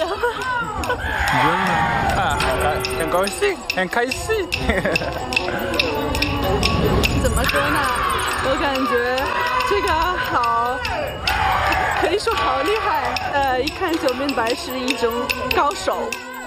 你觉得呢？啊，很高兴，很开心。 怎么说呢？我感觉这个好，可以说好厉害。一看九面白是一种高手。